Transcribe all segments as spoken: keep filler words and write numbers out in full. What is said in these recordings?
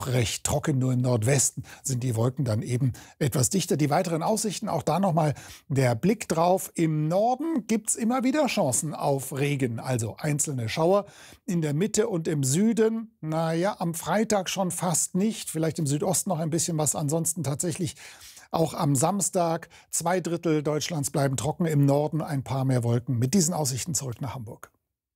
recht trocken. Nur im Nordwesten sind die Wolken dann eben etwas dichter. Die weiteren Aussichten, auch da nochmal der Blick drauf. Im Norden gibt's immer wieder Chancen auf Regen, also einzelne Schauer. In der Mitte und im Süden, naja, am Freitag schon fast nicht. Vielleicht im Südosten noch ein bisschen was. Ansonsten tatsächlich auch am Samstag. Zwei Drittel Deutschlands bleiben trocken. Im Norden ein paar mehr Wolken. Mit diesen Aussichten zurück nach Hamburg.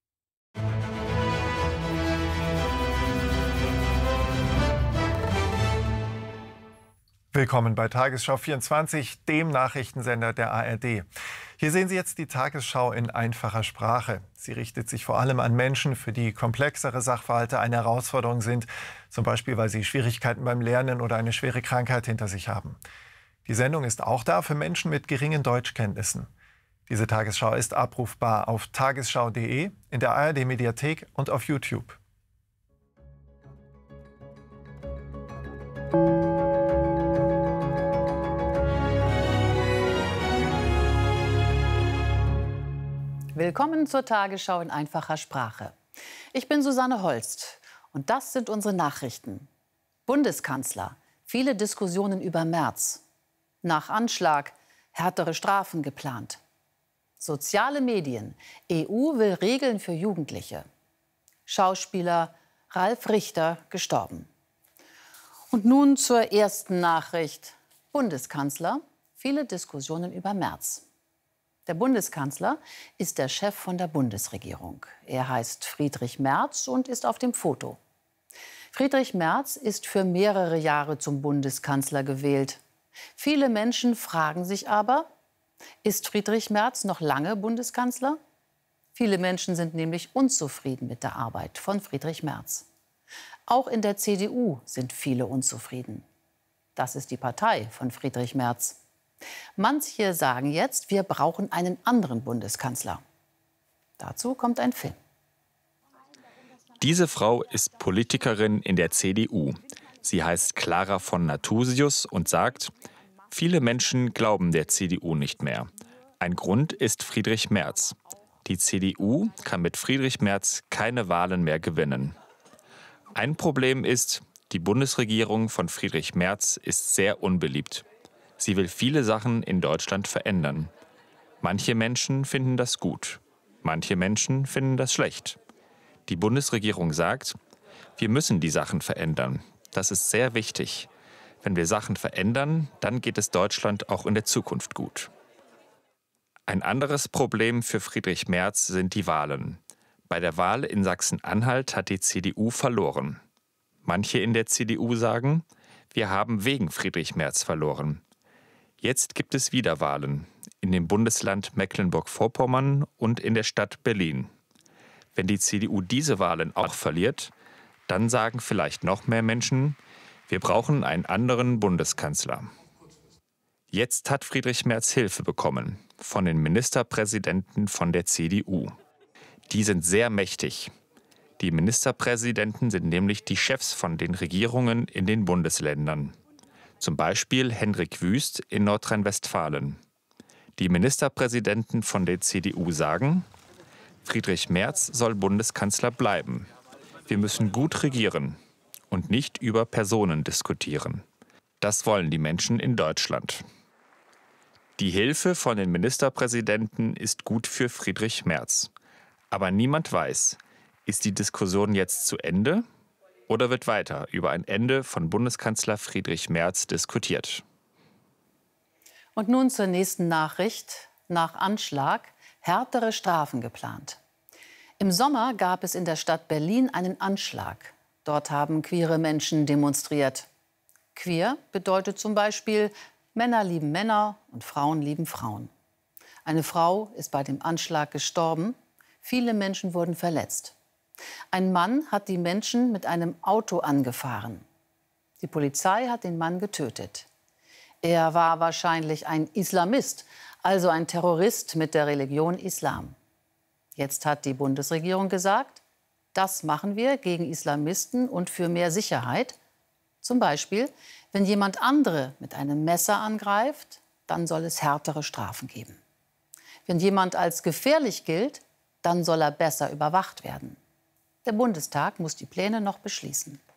Willkommen bei Tagesschau vierundzwanzig, dem Nachrichtensender der A R D. Hier sehen Sie jetzt die Tagesschau in einfacher Sprache. Sie richtet sich vor allem an Menschen, für die komplexere Sachverhalte eine Herausforderung sind, zum Beispiel weil sie Schwierigkeiten beim Lernen oder eine schwere Krankheit hinter sich haben. Die Sendung ist auch da für Menschen mit geringen Deutschkenntnissen. Diese Tagesschau ist abrufbar auf tagesschau punkt de, in der A R D-Mediathek und auf YouTube. Willkommen zur Tagesschau in einfacher Sprache. Ich bin Susanne Holst und das sind unsere Nachrichten. Bundeskanzler, viele Diskussionen über Merz. Nach Anschlag, härtere Strafen geplant. Soziale Medien, E U will Regeln für Jugendliche. Schauspieler Ralf Richter gestorben. Und nun zur ersten Nachricht. Bundeskanzler, viele Diskussionen über Merz. Der Bundeskanzler ist der Chef von der Bundesregierung. Er heißt Friedrich Merz und ist auf dem Foto. Friedrich Merz ist für mehrere Jahre zum Bundeskanzler gewählt. Viele Menschen fragen sich aber, ist Friedrich Merz noch lange Bundeskanzler? Viele Menschen sind nämlich unzufrieden mit der Arbeit von Friedrich Merz. Auch in der C D U sind viele unzufrieden. Das ist die Partei von Friedrich Merz. Manche sagen jetzt, wir brauchen einen anderen Bundeskanzler. Dazu kommt ein Film. Diese Frau ist Politikerin in der C D U. Sie heißt Clara von Nathusius und sagt, viele Menschen glauben der C D U nicht mehr. Ein Grund ist Friedrich Merz. Die C D U kann mit Friedrich Merz keine Wahlen mehr gewinnen. Ein Problem ist, die Bundesregierung von Friedrich Merz ist sehr unbeliebt. Sie will viele Sachen in Deutschland verändern. Manche Menschen finden das gut, manche Menschen finden das schlecht. Die Bundesregierung sagt, wir müssen die Sachen verändern. Das ist sehr wichtig. Wenn wir Sachen verändern, dann geht es Deutschland auch in der Zukunft gut. Ein anderes Problem für Friedrich Merz sind die Wahlen. Bei der Wahl in Sachsen-Anhalt hat die C D U verloren. Manche in der C D U sagen, wir haben wegen Friedrich Merz verloren. Jetzt gibt es wieder Wahlen in dem Bundesland Mecklenburg-Vorpommern und in der Stadt Berlin. Wenn die C D U diese Wahlen auch verliert, dann sagen vielleicht noch mehr Menschen, wir brauchen einen anderen Bundeskanzler. Jetzt hat Friedrich Merz Hilfe bekommen von den Ministerpräsidenten von der C D U. Die sind sehr mächtig. Die Ministerpräsidenten sind nämlich die Chefs von den Regierungen in den Bundesländern. Zum Beispiel Hendrik Wüst in Nordrhein-Westfalen. Die Ministerpräsidenten von der C D U sagen, Friedrich Merz soll Bundeskanzler bleiben. Wir müssen gut regieren und nicht über Personen diskutieren. Das wollen die Menschen in Deutschland. Die Hilfe von den Ministerpräsidenten ist gut für Friedrich Merz. Aber niemand weiß, ist die Diskussion jetzt zu Ende? Oder wird weiter über ein Ende von Bundeskanzler Friedrich Merz diskutiert? Und nun zur nächsten Nachricht. Nach Anschlag härtere Strafen geplant. Im Sommer gab es in der Stadt Berlin einen Anschlag. Dort haben queere Menschen demonstriert. Queer bedeutet zum Beispiel, Männer lieben Männer und Frauen lieben Frauen. Eine Frau ist bei dem Anschlag gestorben. Viele Menschen wurden verletzt. Ein Mann hat die Menschen mit einem Auto angefahren. Die Polizei hat den Mann getötet. Er war wahrscheinlich ein Islamist, also ein Terrorist mit der Religion Islam. Jetzt hat die Bundesregierung gesagt, das machen wir gegen Islamisten und für mehr Sicherheit. Zum Beispiel, wenn jemand andere mit einem Messer angreift, dann soll es härtere Strafen geben. Wenn jemand als gefährlich gilt, dann soll er besser überwacht werden. Der Bundestag muss die Pläne noch beschließen.